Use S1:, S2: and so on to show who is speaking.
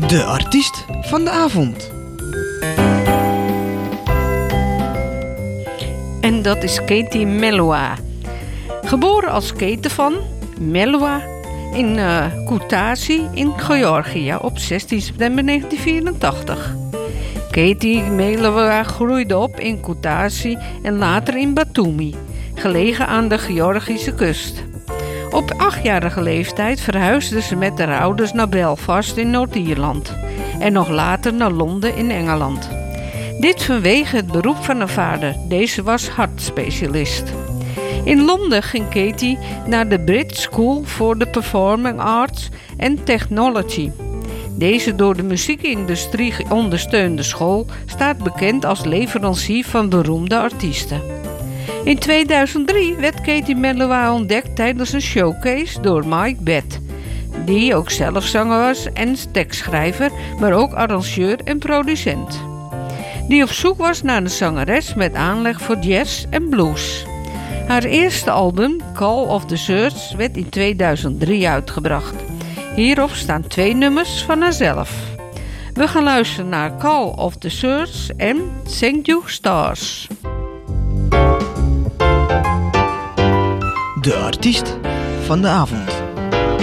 S1: De artiest van de avond.
S2: En dat is Katie Melua. Geboren als Kate van Melua in Kutaisi in Georgië op 16 september 1984. Katie Melua groeide op in Kutaisi en later in Batumi, gelegen aan de Georgische kust. Op 8-jarige leeftijd verhuisde ze met haar ouders naar Belfast in Noord-Ierland en nog later naar Londen in Engeland. Dit vanwege het beroep van haar vader. Deze was hartspecialist. In Londen ging Katie naar de Brit School for the Performing Arts and Technology. Deze door de muziekindustrie ondersteunde school staat bekend als leverancier van beroemde artiesten. In 2003 werd Katie Melua ontdekt tijdens een showcase door Mike Bett, die ook zelf zanger was en tekstschrijver, maar ook arrangeur en producent. Die op zoek was naar een zangeres met aanleg voor jazz en blues. Haar eerste album, Call of the Search, werd in 2003 uitgebracht. Hierop staan 2 nummers van haarzelf. We gaan luisteren naar Call of the Search en Thank You Stars.
S1: De artiest van de avond.